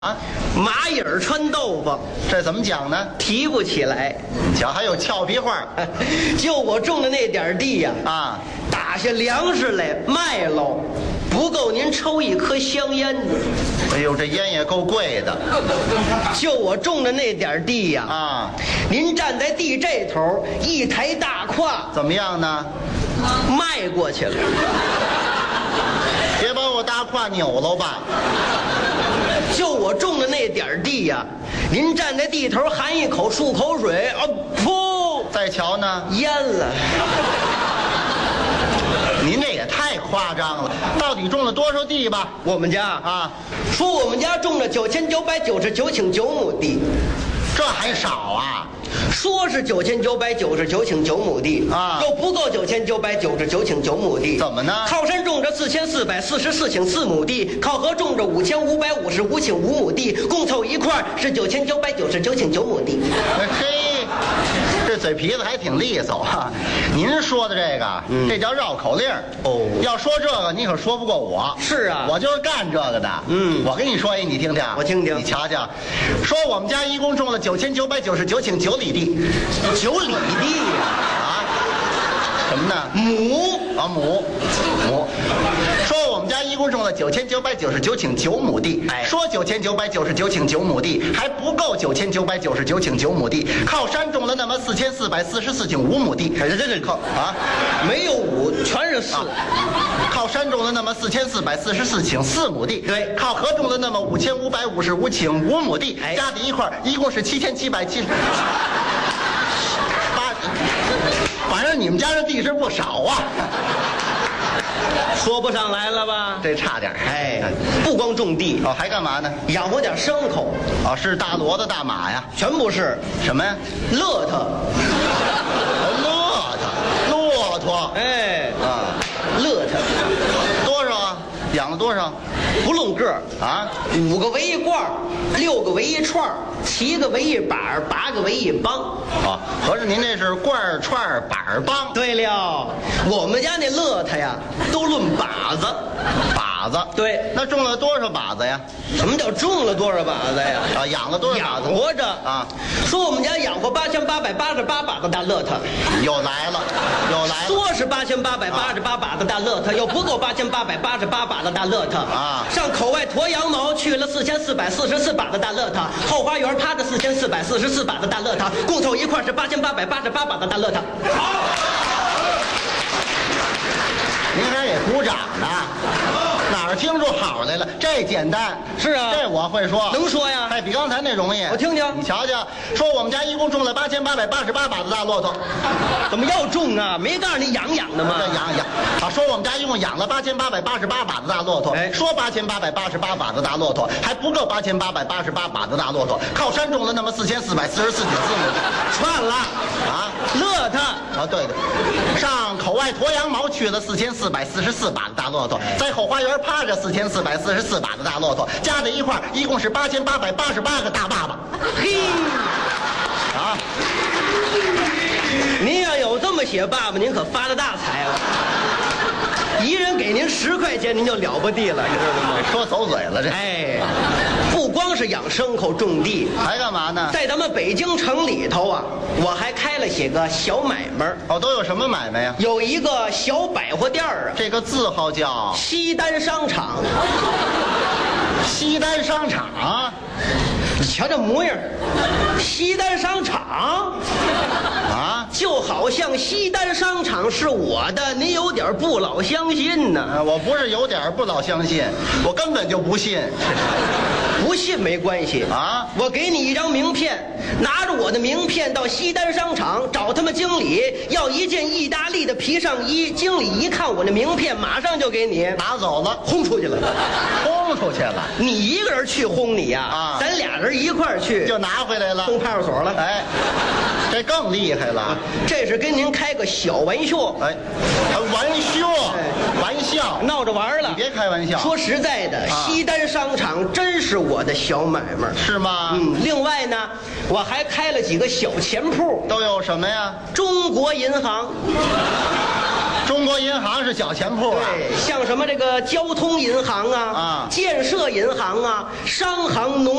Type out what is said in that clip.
啊， 马影儿穿豆腐， 这怎么讲呢？ 提不起来。 瞧，还有俏皮话就我种的那点地呀， 啊！ 打下粮食来卖喽，不够您抽一颗香烟的。 哎呦，这烟也够贵的就我种的那点地呀， 啊！ 您站在地这头，一抬大胯怎么样呢？ 迈过去了。 别把我大胯扭了吧？ 就我种的那点地呀，您站在地头含一口漱口水，啊噗， 再瞧呢？ 淹了。 您这也太夸张了，到底种了多少地吧？ 我们家啊， 说我们家种了9999顷9亩地， 这还少啊？ 说是9999顷9亩地啊又不够9999顷9亩地。 怎么呢？ 靠山种着4444顷4亩地，靠河种着5555顷5亩地，共凑一块是9999顷9亩地。 嘿，这嘴皮子还挺利索啊！您说的这个，这叫绕口令哦要说这个，你可说不过我。 是啊我就是干这个的。我跟你说一，你听听。 我听听你瞧瞧，说我们家一共种了9999顷9里地 9里地呀， 啊？什么呢？ 亩啊，亩。说我们家一共种了9999顷9亩地， 哎说9999顷9亩地还不够9999顷9亩地，靠山种了那么4444顷5亩地。这靠啊， 没有5，全是4。 靠山种了那么4444顷4亩地， 对靠河种了那么5555顷5亩地， 哎加在一块儿一共是7770。反正你们家这地是不少啊。 说不上来了吧？ 这差点儿哎，不光种地， 哦，还干嘛呢？ 养活点牲口， 哦，是大骡子、大马呀？ 全部是什么呀？ 乐特。 骆驼。 哎， 啊， 乐特多少啊？养了多少？ 不论个儿啊 ，5个围一罐儿，6个围一串儿，7个围一板儿，8个围一帮。 啊，合着您这是罐儿、串儿、板儿、帮？ 对了，我们家那乐特呀，都论把子。 把子。 对， 那种了多少把子呀？ 什么叫种了多少把子呀？ 啊，养了多少把养子？ 活着啊。 说我们家养活8888把子大乐特， 又来了。 说是8888把子大乐特，又不够8888把子大乐特啊上口外驮羊毛去了4444把子大乐特，后花园趴着4444把子大乐特，共凑一块是8888把子大乐特。 您还给鼓掌呢？哪儿听出好来了？这简单。 是啊这我会说。 能说呀？ 哎，比刚才那容易。 我听听你瞧瞧，说我们家一共种了8888把子大骆驼。 怎么要种啊？没告诉你养的吗？ 这养啊，说我们家一共养了8888把子大骆驼。 哎说8888把子大骆驼还不够8888把子大骆驼，靠山种了那么4444顷4亩地。 串了啊， 乐特啊，对，上口外驮羊毛去了4444把子大骆驼，在后花园趴着4444把子大骆驼，加在一块儿一共是8888个大爸爸。 嘿， 啊， 您要有这么写爸爸，您可发了大财了。一人给您10块钱，您就了不地了，你知道吗？ 说走嘴了这。 哎，不光是养牲口种地， 还干嘛呢？ 在咱们北京城里头啊，我还开了些个小买卖儿， 哦，都有什么买卖呀？ 有一个小百货店儿啊， 这个字号叫西单商场。 西单商场。 你瞧这模样，西单商场啊， 就好像西单商场是我的，您有点不老相信呢。 我不是有点不老相信，我根本就不信。 不信没关系啊， 我给你一张名片，拿着我的名片到西单商场找他们经理要一件意大利的皮上衣，经理一看我的名片，马上就给你拿走了， 轰出去了。 轰出去了， 你一个人去轰你呀？ 啊咱俩人一块儿去， 就拿回来了， 轰派出所了。 哎，这更厉害了。 这是跟您开个小玩笑， 哎，玩笑， 闹着玩了。 你别开玩笑。 说实在的，西单商场真是我的小买卖， 是吗？ 另外呢，我还开了几个小钱铺， 都有什么呀？ 中国银行。 中国银行是小钱铺啊。 对，像什么这个交通银行啊、建设银行啊、商行、农